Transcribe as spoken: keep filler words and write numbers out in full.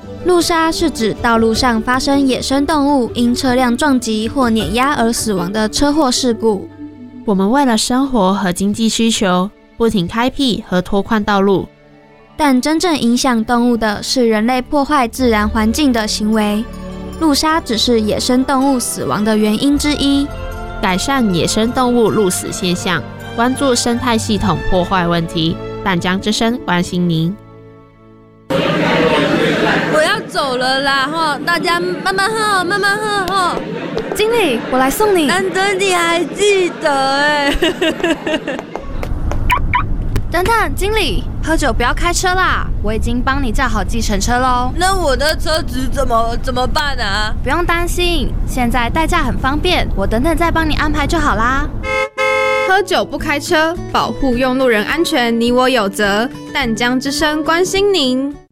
路杀是指道路上发生野生动物因车辆撞击或碾压而死亡的车祸事故。 我们为了生活和经济需求，不停开辟和拓宽道路， 但真正影响动物的是人类破坏自然环境的行为。路杀只是野生动物死亡的原因之一。 改善野生动物路死现象，关注生态系统破坏问题。淡江之声关心您。 我要走了啦哈，大家慢慢喝，慢慢喝哈。 经理，我来送你。 难得你还记得哎。 等等，经理，喝酒不要开车啦！我已经帮你叫好计程车喽。 那我的车子怎么怎么办啊？ 不用担心，现在代驾很方便，我等等再帮你安排就好啦。 喝酒不开车，保护用路人安全，你我有责。淡江之声关心您。